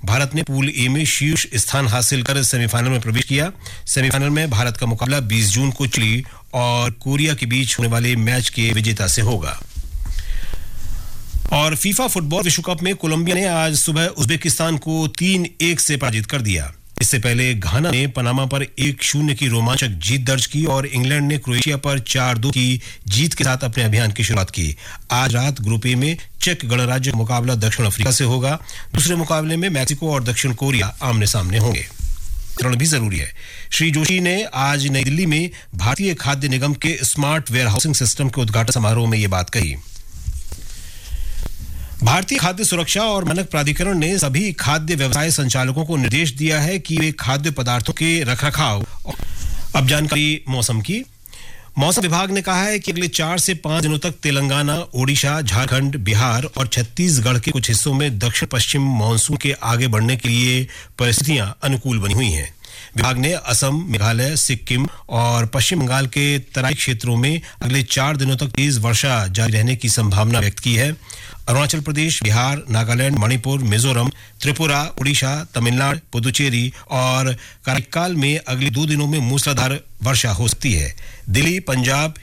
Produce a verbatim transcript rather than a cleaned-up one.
भारत ने pool A में शीर्ष स्थान हासिल कर सेमीफाइनल में प्रवेश किया। सेमीफाइनल में भारत का मुकाबला बीस जून को चिली और कोरिया के बीच होने वाले मैच के विजेता से होगा। और फीफा फुटबॉल विश्व कप में कोलंबिया ने आज सुबह उज्बेकिस्तान को तीन एक से पराजित कर दिया। इससे पहले घाना ने पनामा पर एक शून्य की रोमांचक जीत दर्ज की और इंग्लैंड ने क्रोएशिया पर चार दो की जीत के साथ अपने अभियान की शुरुआत की। आज रात ग्रुप ए में चेक गणराज्य का मुकाबला दक्षिण अफ्रीका से होगा। दूसरे मुकाबले में मैक्सिको और दक्षिण कोरिया आमने सामने होंगे। भी जरूरी है। श्री जोशी ने आज नई दिल्ली में भारतीय खाद्य निगम के स्मार्ट वेयर हाउसिंग सिस्टम के उद्घाटन समारोह में ये बात कही। भारतीय खाद्य सुरक्षा और मानक प्राधिकरण ने सभी खाद्य व्यवसाय संचालकों को निर्देश दिया है कि वे खाद्य पदार्थों के रखरखाव। अब जानकारी मौसम की। मौसम विभाग ने कहा है कि अगले चार से पांच दिनों तक तेलंगाना, ओडिशा, झारखंड, बिहार और छत्तीसगढ़ के कुछ हिस्सों में दक्षिण पश्चिम मानसून के आगे बढ़ने के लिए परिस्थितियां अनुकूल बनी हुई हैं। विभाग ने असम, मेघालय, सिक्किम और पश्चिम बंगाल के तराई क्षेत्रों में अगले चार दिनों तक तेज वर्षा जारी रहने की संभावना व्यक्त की है। अरुणाचल प्रदेश, बिहार, नागालैंड, मणिपुर, मिजोरम, त्रिपुरा, उड़ीसा, तमिलनाडु, पुदुचेरी और कराईकाल में अगले दो दिनों में मूसलाधार वर्षा हो सकती है। दिल्ली, पंजाब,